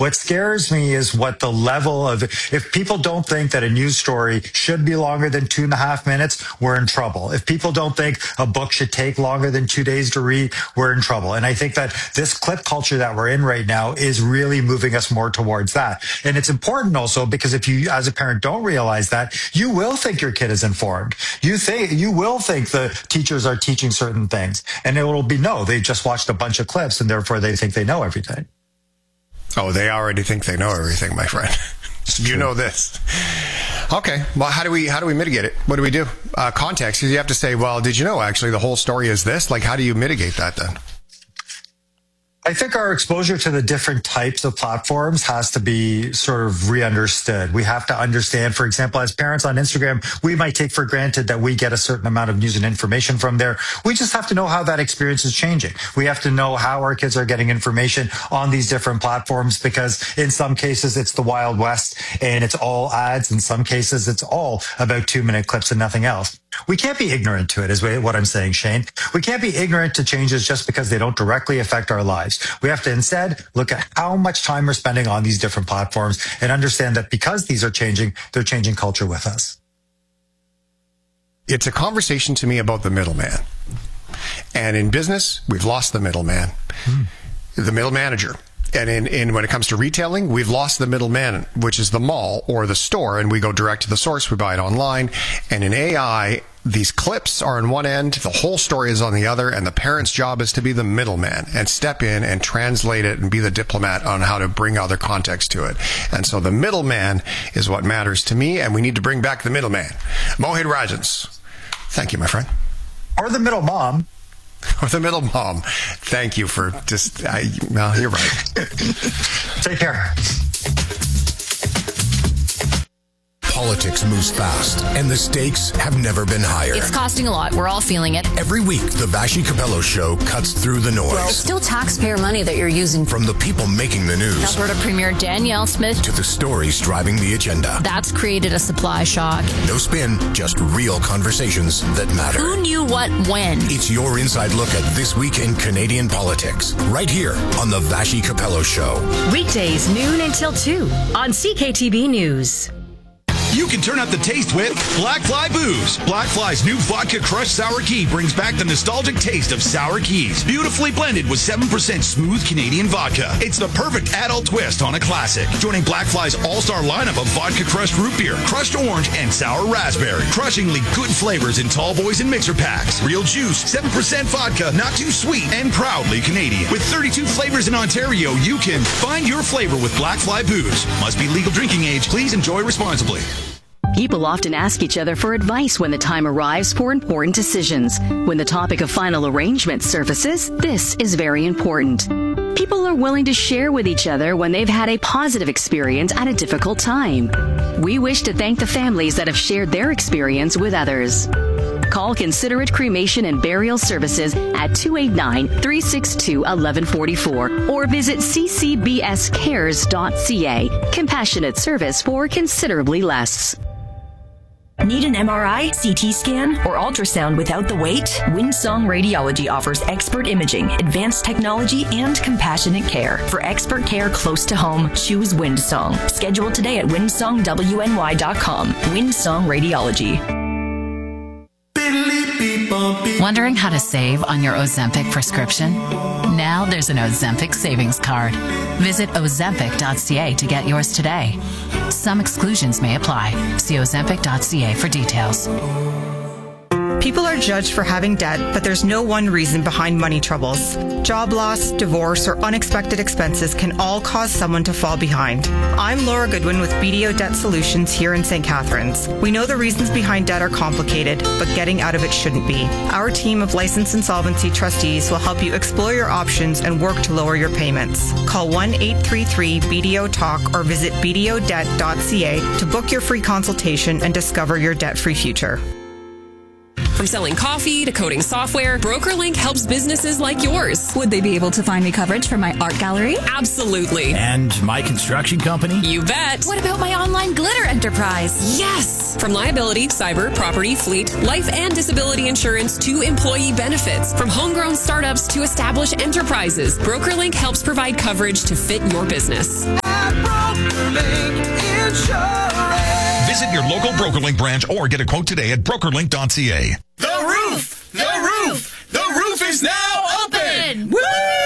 What scares me is what the level of, if people don't think that a news story should be longer than 2.5 minutes, we're in trouble. If people don't think a book should take longer than 2 days to read, we're in trouble. And I think that this clip culture that we're in right now is really moving us more towards that. And it's important also because if you, as a parent, don't realize that, you will think your kid is informed. You will think the teachers are teaching certain things. And it will be, no, they just watched a bunch of clips and therefore they think they know everything. Oh, they already think they know everything, my friend. You know this. Okay. Well, how do we mitigate it? What do we do? Context. You have to say, well, did you know actually the whole story is this? Like, how do you mitigate that then? I think our exposure to the different types of platforms has to be sort of re-understood. We have to understand, for example, as parents on Instagram, we might take for granted that we get a certain amount of news and information from there. We just have to know how that experience is changing. We have to know how our kids are getting information on these different platforms, because in some cases it's the Wild West and it's all ads. In some cases it's all about 2-minute clips and nothing else. We can't be ignorant to it, is what I'm saying, Shane. We can't be ignorant to changes just because they don't directly affect our lives. We have to instead look at how much time we're spending on these different platforms and understand that because these are changing, they're changing culture with us. It's a conversation to me about the middleman. And in business, we've lost the middleman, the middle manager. And in when it comes to retailing, we've lost the middleman, which is the mall or the store, and we go direct to the source. We buy it online. And in AI, these clips are on one end, the whole story is on the other, and the parent's job is to be the middleman and step in and translate it and be the diplomat on how to bring other context to it. And so the middleman is what matters to me, and we need to bring back the middleman. Mohit Rajans, thank you, my friend. Or the middle mom. Or the middle mom. Thank you for just, well, you're right. Take care. Politics moves fast, and the stakes have never been higher. It's costing a lot. We're all feeling it. Every week, the Vassy Capello Show cuts through the noise. Well, it's still taxpayer money that you're using. From the people making the news. Alberta Premier Danielle Smith. To the stories driving the agenda. That's created a supply shock. No spin, just real conversations that matter. Who knew what when? It's your inside look at this week in Canadian politics. Right here on the Vassy Capello Show. Weekdays, noon until 2 on CKTB News. You can turn up the taste with Black Fly Booze. Black Fly's new Vodka Crushed Sour Key brings back the nostalgic taste of sour keys. Beautifully blended with 7% smooth Canadian vodka. It's the perfect adult twist on a classic. Joining Black Fly's all-star lineup of vodka crushed root beer, crushed orange, and sour raspberry. Crushingly good flavors in tall boys and mixer packs. Real juice, 7% vodka, not too sweet, and proudly Canadian. With 32 flavors in Ontario, you can find your flavor with Black Fly Booze. Must be legal drinking age. Please enjoy responsibly. People often ask each other for advice when the time arrives for important decisions. When the topic of final arrangement surfaces, this is very important. People are willing to share with each other when they've had a positive experience at a difficult time. We wish to thank the families that have shared their experience with others. Call Considerate Cremation and Burial Services at 289-362-1144 or visit ccbscares.ca. Compassionate service for considerably less. Need an MRI, CT scan, or ultrasound without the wait? Windsong Radiology offers expert imaging, advanced technology, and compassionate care. For expert care close to home, choose Windsong. Schedule today at windsongwny.com. Windsong Radiology. Wondering how to save on your Ozempic prescription? Now there's an Ozempic savings card. Visit ozempic.ca to get yours today. Some exclusions may apply. See ozempic.ca for details. People are judged for having debt, but there's no one reason behind money troubles. Job loss, divorce, or unexpected expenses can all cause someone to fall behind. I'm Laura Goodwin with BDO Debt Solutions here in St. Catharines. We know the reasons behind debt are complicated, but getting out of it shouldn't be. Our team of licensed insolvency trustees will help you explore your options and work to lower your payments. Call 1-833-BDO-TALK or visit bdodebt.ca to book your free consultation and discover your debt-free future. From selling coffee to coding software, BrokerLink helps businesses like yours. Would they be able to find me coverage for my art gallery? Absolutely. And my construction company? You bet. What about my online glitter enterprise? Yes. From liability, cyber, property, fleet, life and disability insurance to employee benefits. From homegrown startups to established enterprises, BrokerLink helps provide coverage to fit your business. BrokerLink Insurance. Visit your local BrokerLink branch or get a quote today at brokerlink.ca. The roof! The roof! The roof is now open! Woo!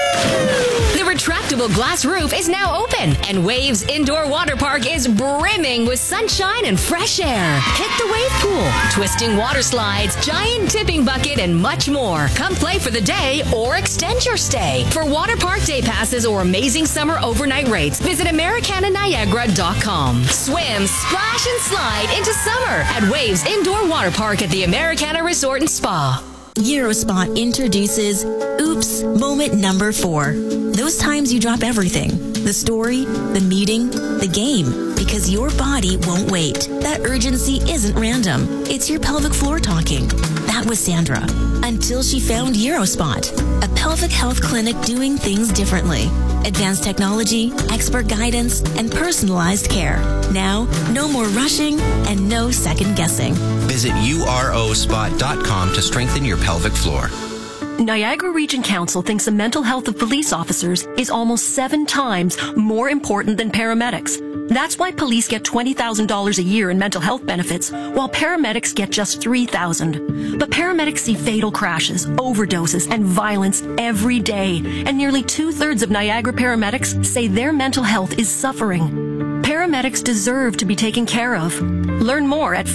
The retractable glass roof is now open, and Waves Indoor Water Park is brimming with sunshine and fresh air. Hit the wave pool, twisting water slides, giant tipping bucket, and much more. Come play for the day or extend your stay. For water park day passes or amazing summer overnight rates, visit AmericanaNiagara.com. Swim, splash, and slide into summer at Waves Indoor Water Park at the Americana Resort and Spa. Eurospot introduces Oops Moment Number 4. Those times you drop everything. The story, the meeting, the game. Because your body won't wait. That urgency isn't random. It's your pelvic floor talking. That was Sandra. Until she found Eurospot, a pelvic health clinic doing things differently. Advanced technology, expert guidance, and personalized care. Now, no more rushing and no second guessing. Visit urospot.com to strengthen your pelvic floor. Niagara Region Council thinks the mental health of police officers is almost 7 times more important than paramedics. That's why police get $20,000 a year in mental health benefits, while paramedics get just $3,000. But paramedics see fatal crashes, overdoses, and violence every day, and nearly 2/3 of Niagara paramedics say their mental health is suffering. Paramedics deserve to be taken care of. Learn more at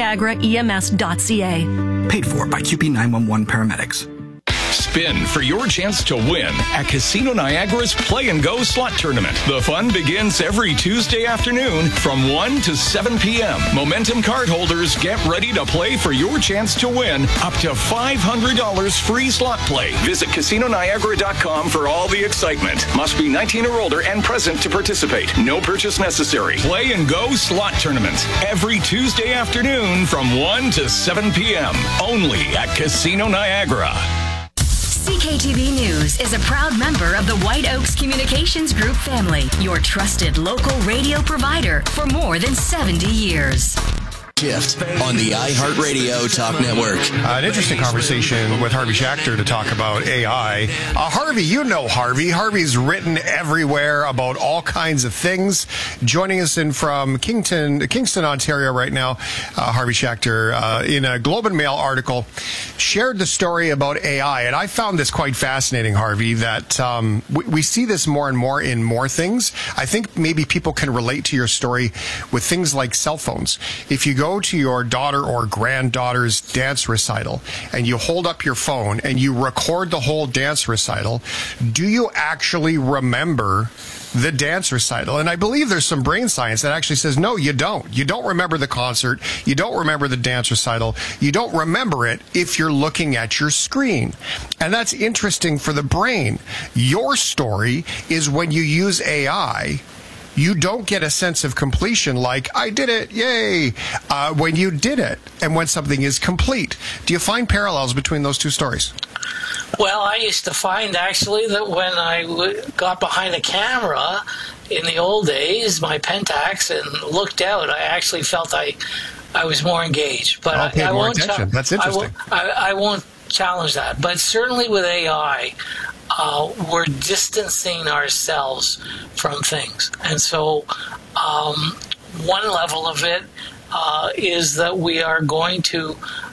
fixniagaraems.ca. Paid for by QP 911 Paramedics. Spin for your chance to win at Casino Niagara's Play and Go Slot Tournament. The fun begins every Tuesday afternoon from 1 to 7 p.m. Momentum card holders get ready to play for your chance to win up to $500 free slot play. Visit CasinoNiagara.com for all the excitement. Must be 19 or older and present to participate. No purchase necessary. Play and Go Slot Tournament every Tuesday afternoon from 1 to 7 p.m. Only at Casino Niagara. CKTV News is a proud member of the White Oaks Communications Group family, your trusted local radio provider for more than 70 years. Shift on the iHeartRadio Talk Network. An interesting conversation with Harvey Schachter to talk about AI. Harvey, you know Harvey. Harvey's written everywhere about all kinds of things. Joining us in from Kingston, Ontario right now, Harvey Schachter, in a Globe and Mail article, shared the story about AI. And I found this quite fascinating, Harvey, that we see this more and more in more things. I think maybe people can relate to your story with things like cell phones. If you go to your daughter or granddaughter's dance recital and you hold up your phone and you record the whole dance recital, do you actually remember the dance recital? And I believe there's some brain science that actually says, no, you don't. You don't remember the concert. You don't remember the dance recital. You don't remember it if you're looking at your screen. And that's interesting for the brain. Your story is when you use AI, you don't get a sense of completion like, I did it, yay, when you did it and when something is complete. Do you find parallels between those two stories? Well, I used to find actually that when I got behind a camera in the old days, my Pentax, and looked out, I actually felt I was more engaged. But I'll pay more attention. That's interesting. I won't challenge that. But certainly with AI, we're distancing ourselves from things. And so one level of it is that we are going to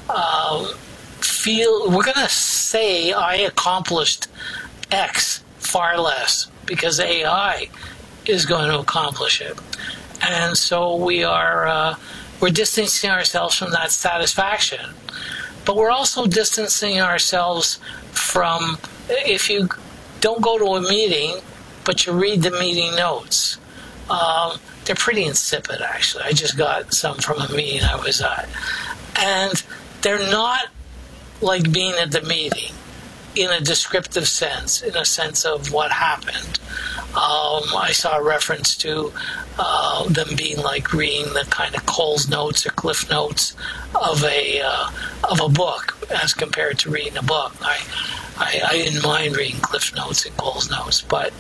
we're going to say I accomplished X far less because AI is going to accomplish it. And so we're distancing ourselves from that satisfaction. But we're also distancing ourselves from, if you don't go to a meeting, but you read the meeting notes, they're pretty insipid, actually. I just got some from a meeting I was at. And they're not like being at the meeting in a descriptive sense, in a sense of what happened. I saw a reference to them being like reading the kind of Coles Notes or Cliff Notes of a book as compared to reading a book. I didn't mind reading Cliff Notes and Coles Notes, but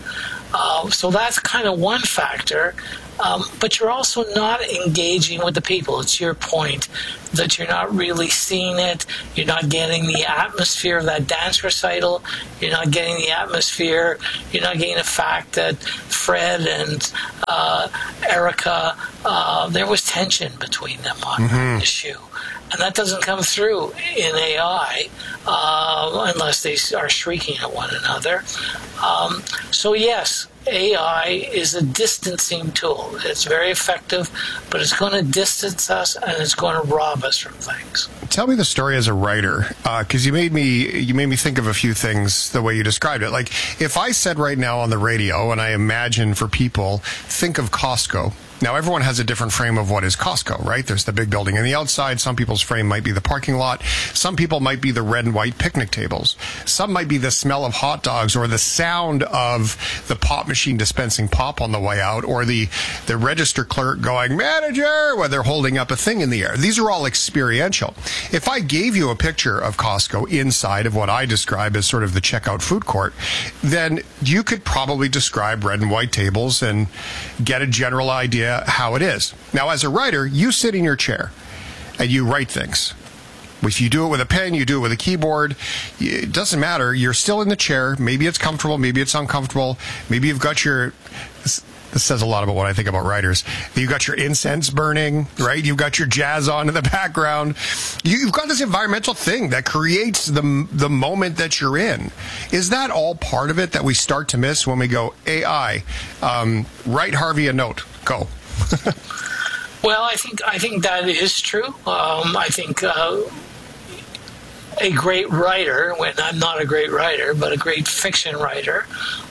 So that's kind of one factor. But you're also not engaging with the people. It's your point that you're not really seeing it. You're not getting the atmosphere of that dance recital. You're not getting the atmosphere. You're not getting the fact that Fred and Erica, there was tension between them on that issue. And that doesn't come through in AI unless they are shrieking at one another. So yes, AI is a distancing tool. It's very effective, but it's going to distance us and it's going to rob us from things. Tell me the story as a writer, because you made me think of a few things the way you described it. Like if I said right now on the radio, and I imagine for people, think of Costco. Now, everyone has a different frame of what is Costco, right? There's the big building on the outside. Some people's frame might be the parking lot. Some people might be the red and white picnic tables. Some might be the smell of hot dogs or the sound of the pop machine dispensing pop on the way out, or the register clerk going, "Manager," when they're holding up a thing in the air. These are all experiential. If I gave you a picture of Costco inside of what I describe as sort of the checkout food court, then you could probably describe red and white tables and get a general idea how it is. Now, as a writer, you sit in your chair and you write things. If you do it with a pen, you do it with a keyboard, it doesn't matter. You're still in the chair. Maybe it's comfortable, maybe it's uncomfortable. Maybe you've got your... This says a lot about what I think about writers. You've got your incense burning, right? You've got your jazz on in the background. You've got this environmental thing that creates the moment that you're in. Is that all part of it that we start to miss when we go, AI, write Harvey a note, go? Well, I think that is true. I think a great writer, when I'm not a great writer, but a great fiction writer,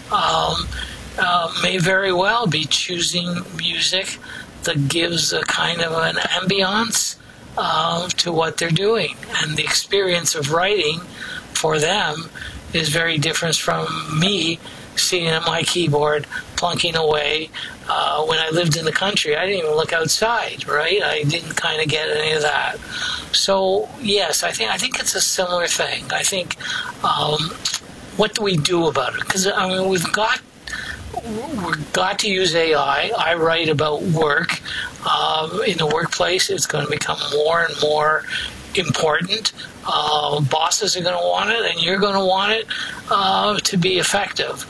may very well be choosing music that gives a kind of an ambiance to what they're doing. And the experience of writing for them is very different from me sitting at my keyboard, plunking away. When I lived in the country, I didn't even look outside, right? I didn't kind of get any of that. So, yes, I think it's a similar thing. I think, what do we do about it? Because, I mean, we've got to use AI. I write about work. In the workplace, it's going to become more and more important. Bosses are going to want it, and you're going to want it to be effective.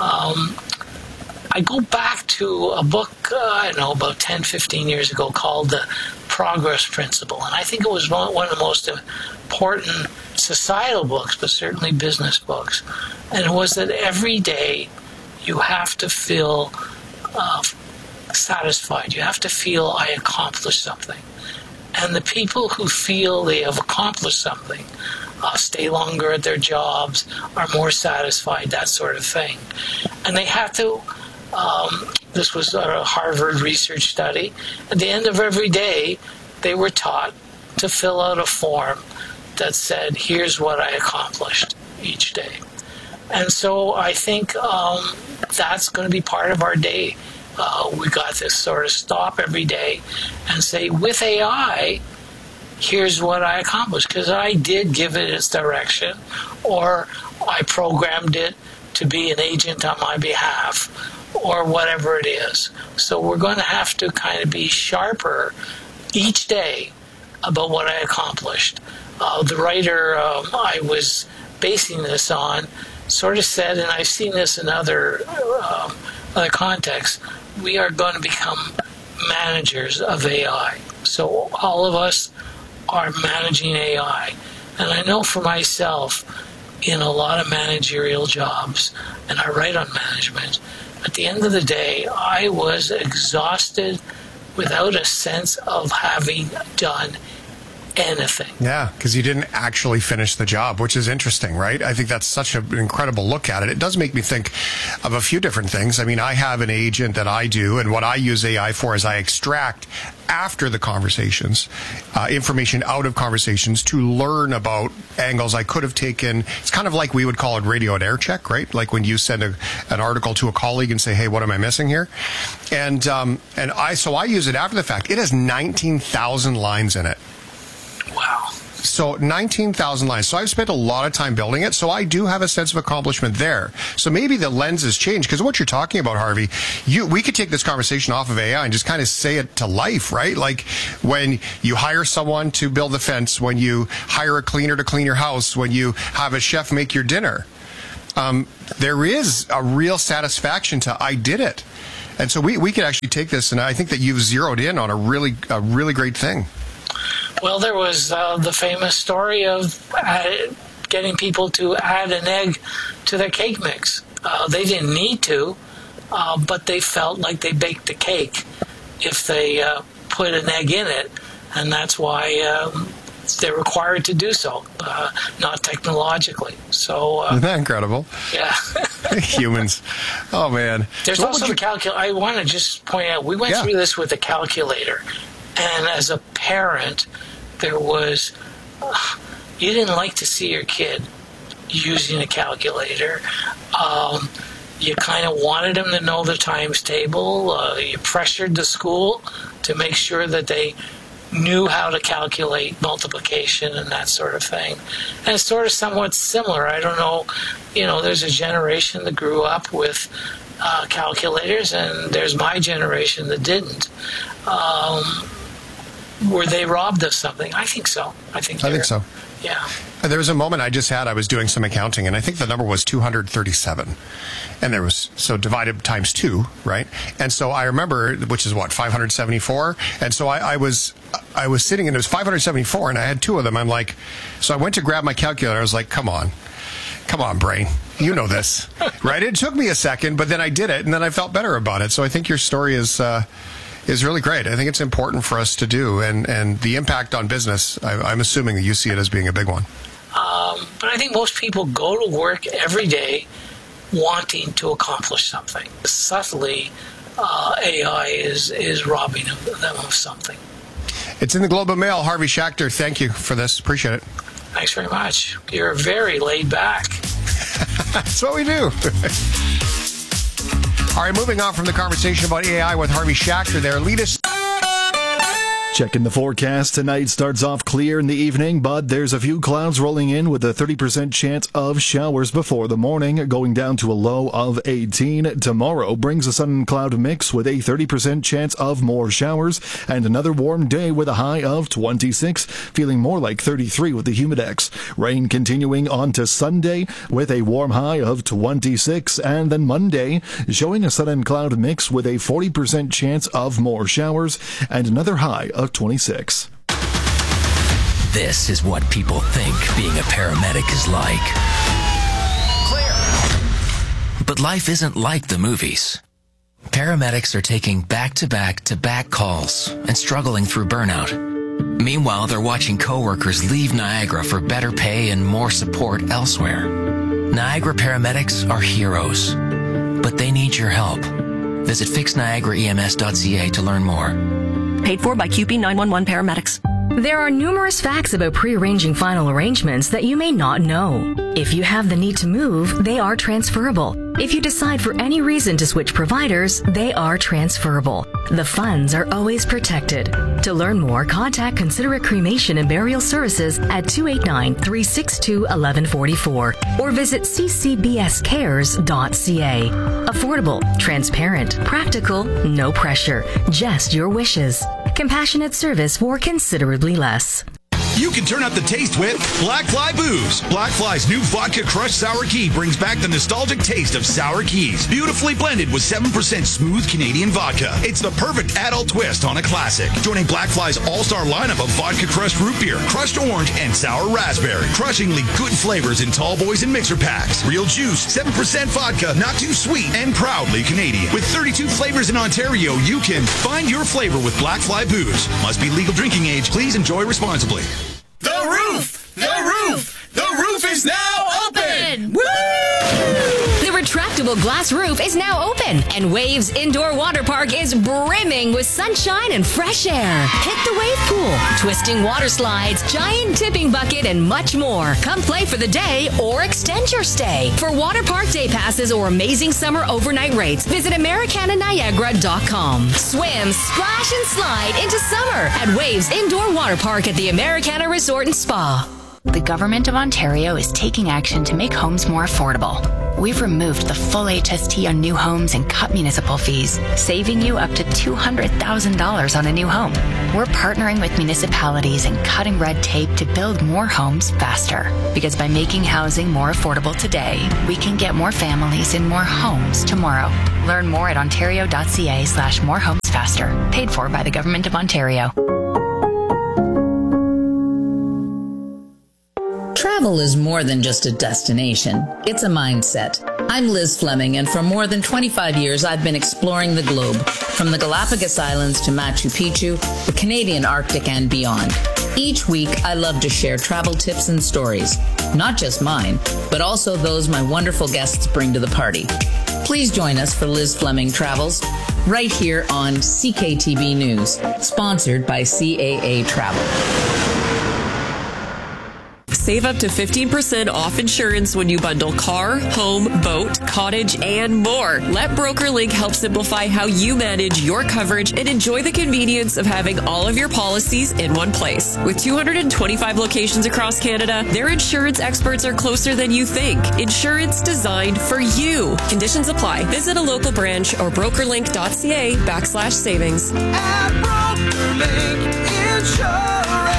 I go back to a book, I don't know, about 10, 15 years ago called The Progress Principle. And I think it was one of the most important societal books, but certainly business books. And it was that every day you have to feel satisfied. You have to feel I accomplished something. And the people who feel they have accomplished something stay longer at their jobs, are more satisfied, that sort of thing. And they have to, this was a Harvard research study, at the end of every day, they were taught to fill out a form that said, here's what I accomplished each day. And so I think that's going to be part of our day. We got to sort of stop every day and say, with AI, here's what I accomplished, because I did give it its direction, or I programmed it to be an agent on my behalf, or whatever it is. So we're going to have to kind of be sharper each day about what I accomplished. The writer I was basing this on sort of said, and I've seen this in other contexts, we are going to become managers of AI. So all of us are managing AI. And I know for myself, in a lot of managerial jobs, and I write on management, at the end of the day, I was exhausted without a sense of having done anything. Yeah, because you didn't actually finish the job, which is interesting, right? I think that's such an incredible look at it. It does make me think of a few different things. I mean, I have an agent that I do, and what I use AI for is I extract after the conversations, information out of conversations to learn about angles I could have taken. It's kind of like we would call it radio and air check, right? Like when you send an article to a colleague and say, hey, what am I missing here? And I use it after the fact. It has 19,000 lines in it. Wow. So 19,000 lines. So I've spent a lot of time building it. So I do have a sense of accomplishment there. So maybe the lens has changed, because what you're talking about, Harvey, we could take this conversation off of AI and just kind of say it to life, right? Like when you hire someone to build the fence, when you hire a cleaner to clean your house, when you have a chef make your dinner, there is a real satisfaction to I did it. And so we could actually take this, and I think that you've zeroed in on a really great thing. Well, there was the famous story of getting people to add an egg to their cake mix. They didn't need to, but they felt like they baked the cake if they put an egg in it, and that's why they're required to do so, not technologically. So isn't that incredible? Yeah. Humans. Oh, man. There's also the calculator. I want to just point out, we went through this with a calculator, and as a parent, there was, you didn't like to see your kid using a calculator. You kind of wanted them to know the times table. You pressured the school to make sure that they knew how to calculate multiplication and that sort of thing. And it's sort of somewhat similar. I don't know, there's a generation that grew up with calculators, and there's my generation that didn't. Were they robbed of something? I think so. I think so. Yeah. There was a moment I was doing some accounting, and I think the number was 237. And there was, so divided times 2, right? And so I remember, which is what, 574? And so I was sitting, and it was 574, and I had 2 of them. I'm like, so I went to grab my calculator. I was like, come on, brain. You know this, right? It took me a second, but then I did it, and then I felt better about it. So I think your story is really great. I think it's important for us to do, and the impact on business, I'm assuming that you see it as being a big one. But I think most people go to work every day wanting to accomplish something. Subtly, AI is robbing them of something. It's in the Globe and Mail. Harvey Schachter, thank you for this. Appreciate it. Thanks very much. You're very laid back. That's what we do. All right, moving on from the conversation about AI with Harvey Schachter there. Lead us. Checking the forecast tonight, starts off clear in the evening, but there's a few clouds rolling in with a 30% chance of showers before the morning, going down to a low of 18. Tomorrow brings a sun and cloud mix with a 30% chance of more showers, and another warm day with a high of 26, feeling more like 33 with the humidex. Rain continuing on to Sunday with a warm high of 26, and then Monday showing a sun and cloud mix with a 40% chance of more showers, and another high of 26. This is what people think being a paramedic is like. Clear. But life isn't like the movies. Paramedics are taking back-to-back-to-back calls and struggling through burnout. Meanwhile, they're watching coworkers leave Niagara for better pay and more support elsewhere. Niagara paramedics are heroes, but they need your help. Visit fixniagaraems.ca to learn more. Paid for by QP 911 paramedics. There are numerous facts about pre-arranging final arrangements that you may not know. If you have the need to move, they are transferable. If you decide for any reason to switch providers, they are transferable. The funds are always protected. To learn more, contact Considerate Cremation and Burial Services at 289-362-1144 or visit ccbscares.ca. Affordable, transparent, practical, no pressure, just your wishes. Compassionate service for considerably less. You can turn up the taste with Black Fly Booze. Black Fly's new vodka crushed sour key brings back the nostalgic taste of sour keys. Beautifully blended with 7% smooth Canadian vodka. It's the perfect adult twist on a classic. Joining Black Fly's all-star lineup of vodka crushed root beer, crushed orange, and sour raspberry. Crushingly good flavors in tall boys and mixer packs. Real juice, 7% vodka, not too sweet, and proudly Canadian. With 32 flavors in Ontario, you can find your flavor with Black Fly Booze. Must be legal drinking age. Please enjoy responsibly. The roof! The roof! The roof is now open! Woo! The retractable retractable glass roof is now open, and Waves Indoor Water Park is brimming with sunshine and fresh air. Hit the wave pool, twisting water slides, giant tipping bucket, and much more. Come play for the day or extend your stay. For water park day passes or amazing summer overnight rates, visit AmericanaNiagara.com. Swim, splash, and slide into summer at Waves Indoor Water Park at the Americana Resort and Spa. The Government of Ontario is taking action to make homes more affordable. We've removed the full HST on new homes and cut municipal fees, saving you up to $200,000 on a new home. We're partnering with municipalities and cutting red tape to build more homes faster. Because by making housing more affordable today, we can get more families in more homes tomorrow. Learn more at ontario.ca/morehomesfaster. Paid for by the Government of Ontario. Travel is more than just a destination. It's a mindset. I'm Liz Fleming, and for more than 25 years, I've been exploring the globe, from the Galapagos Islands to Machu Picchu, the Canadian Arctic, and beyond. Each week, I love to share travel tips and stories, not just mine, but also those my wonderful guests bring to the party. Please join us for Liz Fleming Travels, right here on CKTB News, sponsored by CAA Travel. Save up to 15% off insurance when you bundle car, home, boat, cottage, and more. Let BrokerLink help simplify how you manage your coverage and enjoy the convenience of having all of your policies in one place. With 225 locations across Canada, their insurance experts are closer than you think. Insurance designed for you. Conditions apply. Visit a local branch or brokerlink.ca/savings. At BrokerLink Insurance.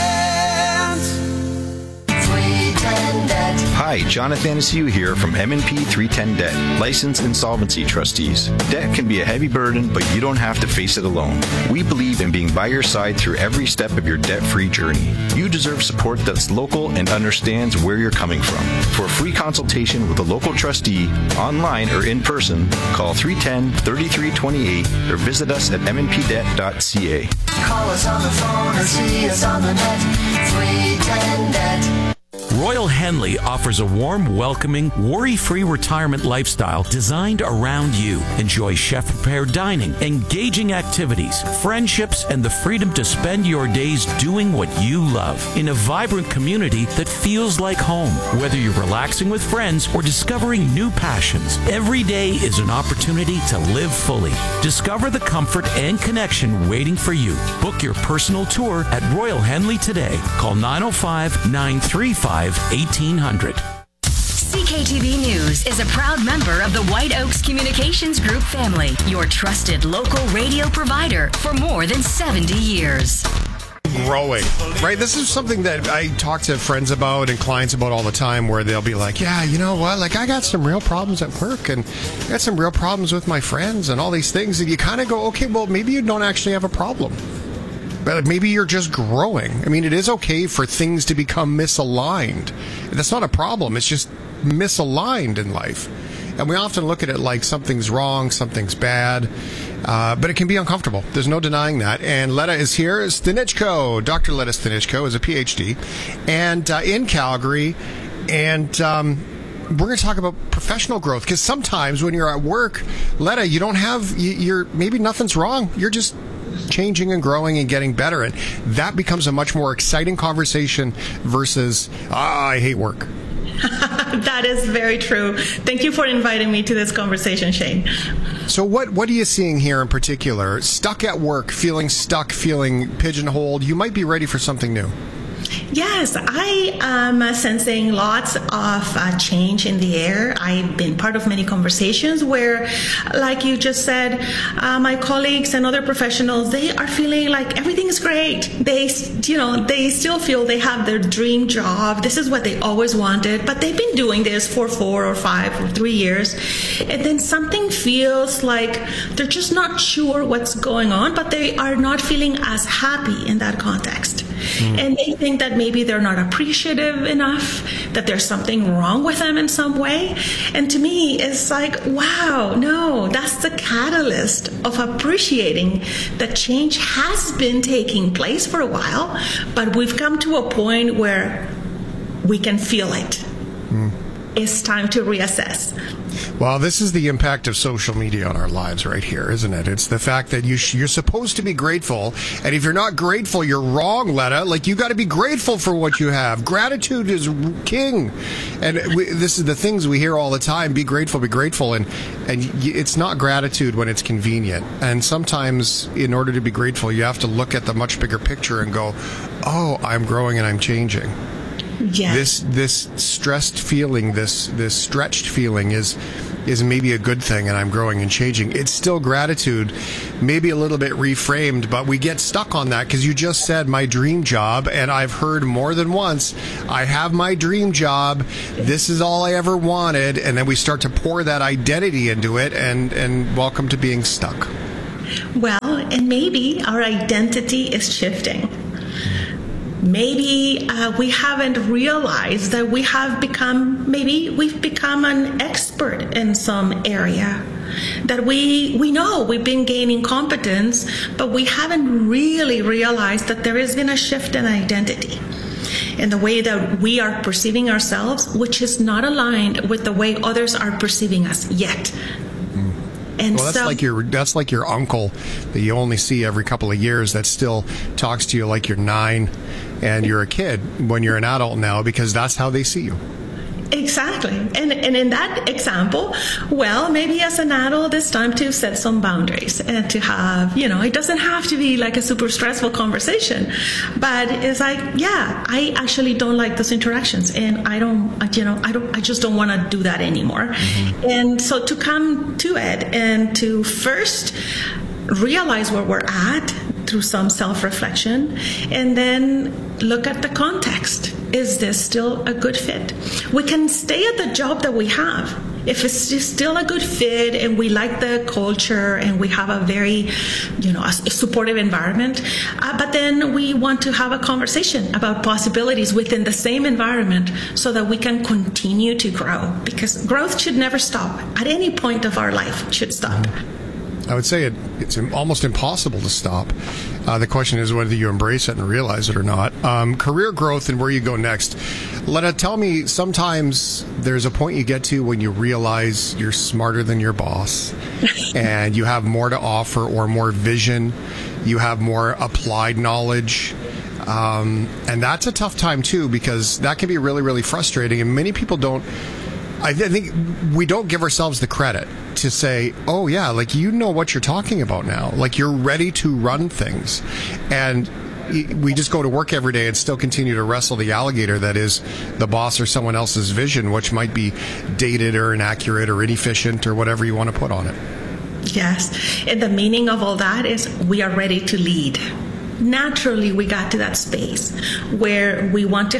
Hi, Jonathan Anastasia here from M&P 310 Debt, licensed insolvency trustees. Debt can be a heavy burden, but you don't have to face it alone. We believe in being by your side through every step of your debt-free journey. You deserve support that's local and understands where you're coming from. For a free consultation with a local trustee, online or in person, call 310-3328 or visit us at mnpdebt.ca. Call us on the phone or see us on the net. 310 Debt. Royal Henley offers a warm, welcoming, worry-free retirement lifestyle designed around you. Enjoy chef-prepared dining, engaging activities, friendships, and the freedom to spend your days doing what you love in a vibrant community that feels like home. Whether you're relaxing with friends or discovering new passions, every day is an opportunity to live fully. Discover the comfort and connection waiting for you. Book your personal tour at Royal Henley today. Call 905-935-1800. CKTB News is a proud member of the White Oaks Communications Group family, your trusted local radio provider for more than 70 years. Growing, right? This is something that I talk to friends about and clients about all the time, where they'll be like, yeah, you know what, like I got some real problems at work and I got some real problems with my friends and all these things, and you kind of go, okay, well, maybe you don't actually have a problem. But maybe you're just growing. I mean, it is okay for things to become misaligned. That's not a problem. It's just misaligned in life. And we often look at it like something's wrong, something's bad, but it can be uncomfortable. There's no denying that. And Letta is here. Stanichko, Dr. Letta Stanichko is a PhD, and in Calgary. And we're going to talk about professional growth, because sometimes when you're at work, Letta, you don't have, you're maybe nothing's wrong. You're just changing and growing and getting better, and that becomes a much more exciting conversation versus I hate work. That is very true. Thank you for inviting me to this conversation, Shane. So what are you seeing here in particular? Stuck at work, feeling stuck, feeling pigeonholed. You might be ready for something new. Yes, I am sensing lots of change in the air. I've been part of many conversations where, like you just said, my colleagues and other professionals, they are feeling like everything is great. They still feel they have their dream job. This is what they always wanted, but they've been doing this for 4 or 5 or 3 years. And then something feels like they're just not sure what's going on, but they are not feeling as happy in that context. And they think that maybe they're not appreciative enough, that there's something wrong with them in some way. And to me, it's like, wow, no, that's the catalyst of appreciating that change has been taking place for a while, but we've come to a point where we can feel it. It's time to reassess. Well, this is the impact of social media on our lives right here, isn't it? It's the fact that you're supposed to be grateful, and if you're not grateful, you're wrong, Letta. Like, you got to be grateful for what you have. Gratitude is king. And this is the things we hear all the time. Be grateful, and it's not gratitude when it's convenient. And sometimes, in order to be grateful, you have to look at the much bigger picture and go, oh, I'm growing and I'm changing. Yes. This stressed feeling, this stretched feeling is maybe a good thing, and I'm growing and changing. It's still gratitude, maybe a little bit reframed, but we get stuck on that because you just said my dream job, and I've heard more than once, I have my dream job, this is all I ever wanted, and then we start to pour that identity into it, and welcome to being stuck. Well, and maybe our identity is shifting. Maybe we haven't realized that we've become an expert in some area. That we know we've been gaining competence, but we haven't really realized that there has been a shift in identity in the way that we are perceiving ourselves, which is not aligned with the way others are perceiving us yet. And well, that's like your uncle that you only see every couple of years that still talks to you like you're 9 and you're a kid when you're an adult now, because that's how they see you. Exactly. And in that example, well, maybe as an adult, it's time to set some boundaries and to have, it doesn't have to be like a super stressful conversation, but it's like, yeah, I actually don't like those interactions, and I just don't want to do that anymore. Mm-hmm. And so to come to it and to first realize where we're at through some self-reflection, and then look at the context. Is this still a good fit? We can stay at the job that we have if it's still a good fit and we like the culture and we have a very, a supportive environment. But then we want to have a conversation about possibilities within the same environment so that we can continue to grow, because growth should never stop. At any point of our life, it should stop. I would say it's almost impossible to stop. The question is whether you embrace it and realize it or not. Career growth and where you go next. Letta, tell me, sometimes there's a point you get to when you realize you're smarter than your boss and you have more to offer or more vision. You have more applied knowledge. And that's a tough time, too, because that can be really, really frustrating. And many people I think we don't give ourselves the credit to say, oh, yeah, like, you know what you're talking about now. Like, you're ready to run things. And we just go to work every day and still continue to wrestle the alligator that is the boss or someone else's vision, which might be dated or inaccurate or inefficient or whatever you want to put on it. Yes. And the meaning of all that is we are ready to lead. Naturally, we got to that space where we want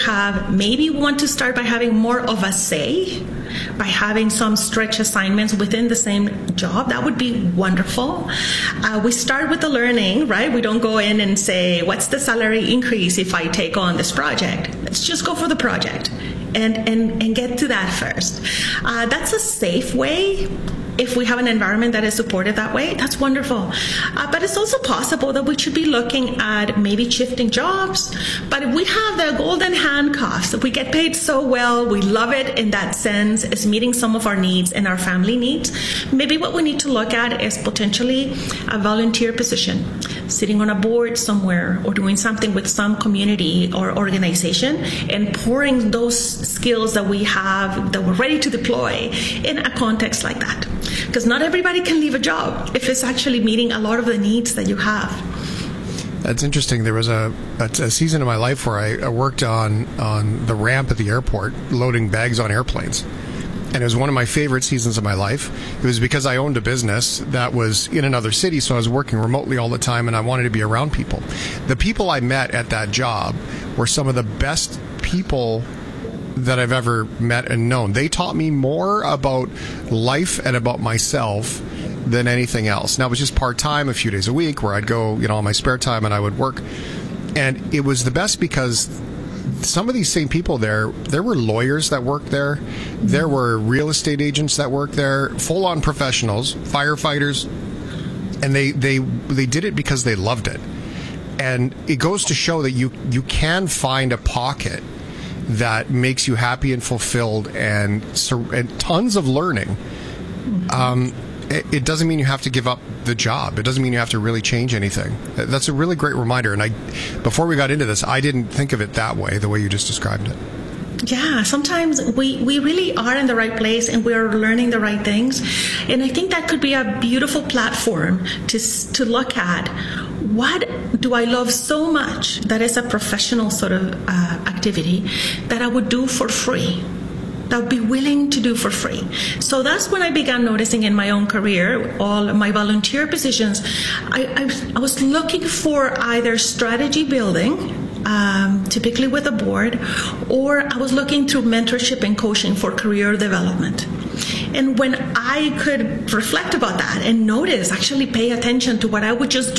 to start by having more of a say, by having some stretch assignments within the same job. That would be wonderful. We start with the learning, right? We don't go in and say, what's the salary increase if I take on this project? Let's just go for the project and get to that first. That's a safe way. If we have an environment that is supported that way, that's wonderful. But it's also possible that we should be looking at maybe shifting jobs. But if we have the golden handcuffs, if we get paid so well, we love it in that sense, it's meeting some of our needs and our family needs, maybe what we need to look at is potentially a volunteer position, sitting on a board somewhere or doing something with some community or organization and pouring those skills that we have, that we're ready to deploy in a context like that. Because not everybody can leave a job if it's actually meeting a lot of the needs that you have. That's interesting. There was a season of my life where I worked on the ramp at the airport, loading bags on airplanes. And it was one of my favorite seasons of my life. It was because I owned a business that was in another city, so I was working remotely all the time, and I wanted to be around people. The people I met at that job were some of the best people that I've ever met and known. They taught me more about life and about myself than anything else. Now, it was just part-time, a few days a week, where I'd go, on my spare time, and I would work. And it was the best because some of these same people there were lawyers that worked there. There were real estate agents that worked there, full-on professionals, firefighters. And they did it because they loved it. And it goes to show that you can find a pocket that makes you happy and fulfilled and tons of learning it doesn't mean you have to give up the job. It doesn't mean you have to really change anything. That's a really great reminder. And before we got into this, I didn't think of it that way, the way you just described it. Yeah, sometimes we really are in the right place and we're learning the right things. And I think that could be a beautiful platform to look at. What do I love so much that is a professional sort of activity that I would do for free? That I would be willing to do for free. So that's when I began noticing in my own career, all my volunteer positions, I was looking for either strategy building, typically with a board, or I was looking through mentorship and coaching for career development. And when I could reflect about that and notice, actually pay attention to what I would just do